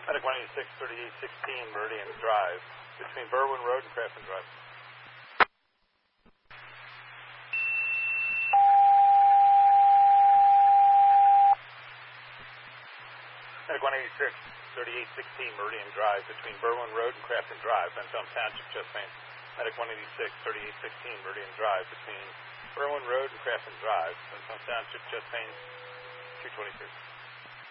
Medic 186, 3816 Meridian Drive, between Berwyn Road and Crafton Drive. Medic 186, 3816 Meridian Drive, between Berwyn Road and Crafton Drive, Benton Township, chest pain. Medic 186, 3816 Meridian Drive, between Berwyn Road and Crafton Drive, Benton Township, chest pain, 223.